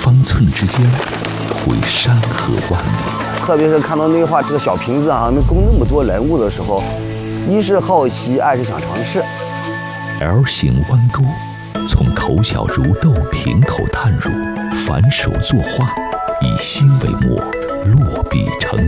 方寸之间，绘山河万里。 特别是看到内画这个小瓶子能供那么多人物的时候，一是好奇，二是想尝试。 L 型弯钩，从口小如豆瓶口探入，反手作画，以心为墨，落笔成